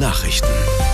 Nachrichten.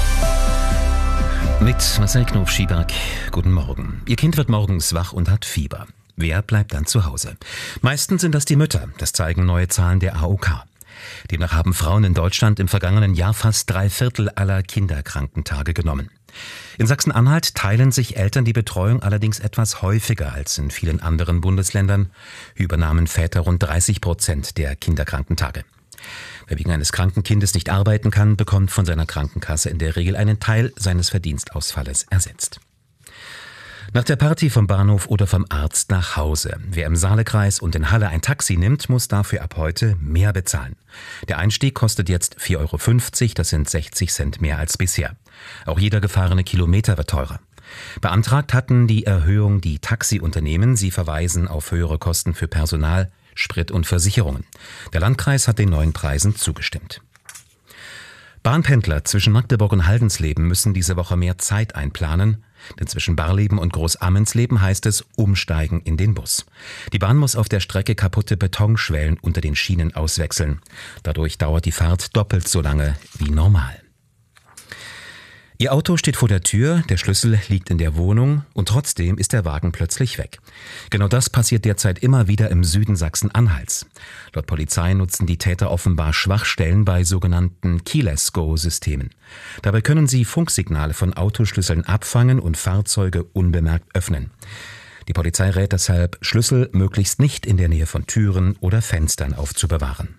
Mit Marcel Knof-Schieberg, guten Morgen. Ihr Kind wird morgens wach und hat Fieber. Wer bleibt dann zu Hause? Meistens sind das die Mütter, das zeigen neue Zahlen der AOK. Demnach haben Frauen in Deutschland im vergangenen Jahr fast 3/4 aller Kinderkrankentage genommen. In Sachsen-Anhalt teilen sich Eltern die Betreuung allerdings etwas häufiger als in vielen anderen Bundesländern. Hier übernahmen Väter rund 30% der Kinderkrankentage. Wer wegen eines kranken Kindes nicht arbeiten kann, bekommt von seiner Krankenkasse in der Regel einen Teil seines Verdienstausfalles ersetzt. Nach der Party vom Bahnhof oder vom Arzt nach Hause. Wer im Saalekreis und in Halle ein Taxi nimmt, muss dafür ab heute mehr bezahlen. Der Einstieg kostet jetzt 4,50 €, das sind 60 Cent mehr als bisher. Auch jeder gefahrene Kilometer wird teurer. Beantragt hatten die Erhöhung die Taxiunternehmen. Sie verweisen auf höhere Kosten für Personal, Sprit und Versicherungen. Der Landkreis hat den neuen Preisen zugestimmt. Bahnpendler zwischen Magdeburg und Haldensleben müssen diese Woche mehr Zeit einplanen, denn zwischen Barleben und Großammensleben heißt es Umsteigen in den Bus. Die Bahn muss auf der Strecke kaputte Betonschwellen unter den Schienen auswechseln. Dadurch dauert die Fahrt doppelt so lange wie normal. Ihr Auto steht vor der Tür, der Schlüssel liegt in der Wohnung und trotzdem ist der Wagen plötzlich weg. Genau das passiert derzeit immer wieder im Süden Sachsen-Anhalts. Laut Polizei nutzen die Täter offenbar Schwachstellen bei sogenannten Keyless-Go-Systemen. Dabei können sie Funksignale von Autoschlüsseln abfangen und Fahrzeuge unbemerkt öffnen. Die Polizei rät deshalb, Schlüssel möglichst nicht in der Nähe von Türen oder Fenstern aufzubewahren.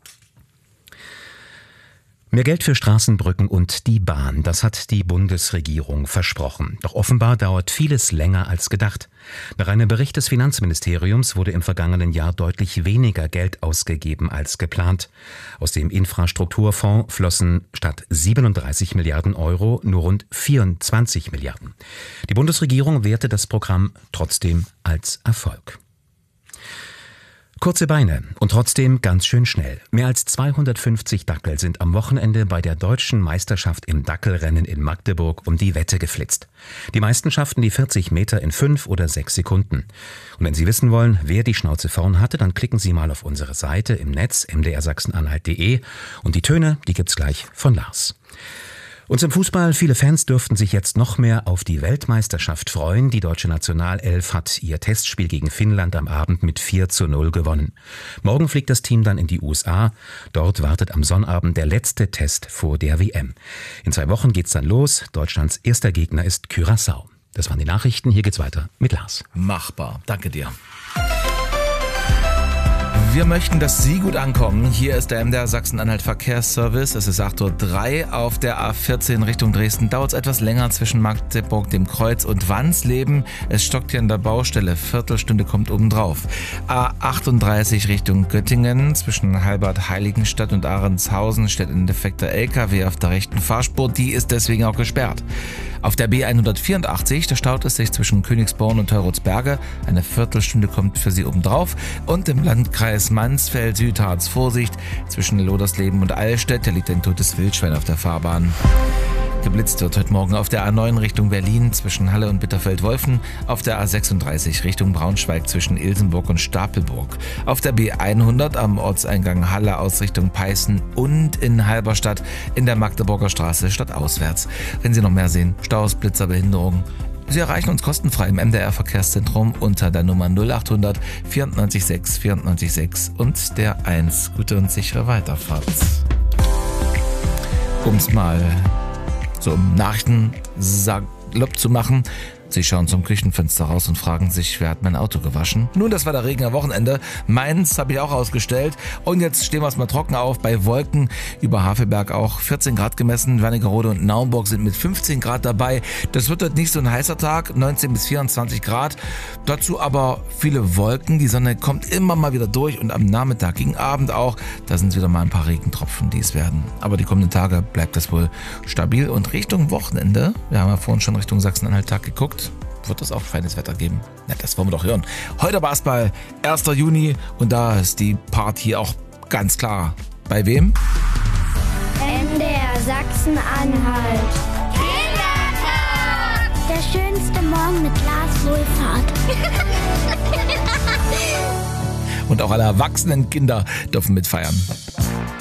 Mehr Geld für Straßenbrücken und die Bahn, das hat die Bundesregierung versprochen. Doch offenbar dauert vieles länger als gedacht. Nach einem Bericht des Finanzministeriums wurde im vergangenen Jahr deutlich weniger Geld ausgegeben als geplant. Aus dem Infrastrukturfonds flossen statt 37 Milliarden € nur rund 24 Milliarden. Die Bundesregierung wertet das Programm trotzdem als Erfolg. Kurze Beine und trotzdem ganz schön schnell. Mehr als 250 Dackel sind am Wochenende bei der deutschen Meisterschaft im Dackelrennen in Magdeburg um die Wette geflitzt. Die meisten schafften die 40 Meter in 5 oder 6 Sekunden. Und wenn Sie wissen wollen, wer die Schnauze vorn hatte, dann klicken Sie mal auf unsere Seite im Netz mdrsachsenanhalt.de und die Töne, die gibt's gleich von Lars. Und zum Fußball, viele Fans dürften sich jetzt noch mehr auf die Weltmeisterschaft freuen. Die deutsche Nationalelf hat ihr Testspiel gegen Finnland am Abend mit 4:0 gewonnen. Morgen fliegt das Team dann in die USA. Dort wartet am Sonnabend der letzte Test vor der WM. In 2 Wochen geht's dann los. Deutschlands erster Gegner ist Curaçao. Das waren die Nachrichten. Hier geht's weiter mit Lars. Machbar. Danke dir. Wir möchten, dass Sie gut ankommen. Hier ist der MDR Sachsen-Anhalt Verkehrsservice. Es ist 8:03 Uhr auf der A14 Richtung Dresden. Dauert es etwas länger zwischen Magdeburg, dem Kreuz und Wansleben. Es stockt hier an der Baustelle. Viertelstunde kommt obendrauf. A38 Richtung Göttingen. Zwischen Halbert-Heiligenstadt und Ahrenshausen steht ein defekter LKW auf der rechten Fahrspur. Die ist deswegen auch gesperrt. Auf der B184, da staut es sich zwischen Königsborn und Teurolsberge. Eine Viertelstunde kommt für Sie obendrauf. Und im Landkreis Mansfeld-Südharz Vorsicht zwischen Lodersleben und Allstedt. Da liegt ein totes Wildschwein auf der Fahrbahn. Geblitzt wird heute Morgen auf der A9 Richtung Berlin zwischen Halle und Bitterfeld-Wolfen, auf der A36 Richtung Braunschweig zwischen Ilsenburg und Stapelburg, auf der B100 am Ortseingang Halle aus Richtung Peißen und in Halberstadt in der Magdeburger Straße stadtauswärts. Wenn Sie noch mehr sehen, Staus, Blitzer, Behinderungen, Sie erreichen uns kostenfrei im MDR Verkehrszentrum unter der Nummer 0800 94 6 94 6 und der 1. Gute und sichere Weiterfahrt. Um's mal so um Nachrichten salopp zu machen. Sie schauen zum Küchenfenster raus und fragen sich, wer hat mein Auto gewaschen? Nun, das war der Regen am Wochenende. Meins habe ich auch ausgestellt. Und jetzt stehen wir es mal trocken auf. Bei Wolken über Havelberg auch 14 Grad gemessen. Wernigerode und Naumburg sind mit 15 Grad dabei. Das wird heute nicht so ein heißer Tag. 19 bis 24 Grad. Dazu aber viele Wolken. Die Sonne kommt immer mal wieder durch. Und am Nachmittag gegen Abend auch. Da sind wieder mal ein paar Regentropfen, die es werden. Aber die kommenden Tage bleibt das wohl stabil. Und Richtung Wochenende, wir haben ja vorhin schon Richtung Sachsen-Anhalt-Tag geguckt, wird es auch feines Wetter geben. Na, das wollen wir doch hören. Heute Basketball, 1. Juni und da ist die Party auch ganz klar. Bei wem? MDR Sachsen-Anhalt. Kindertag! Der schönste Morgen mit Lars Wohlfahrt. Und auch alle erwachsenen Kinder dürfen mitfeiern.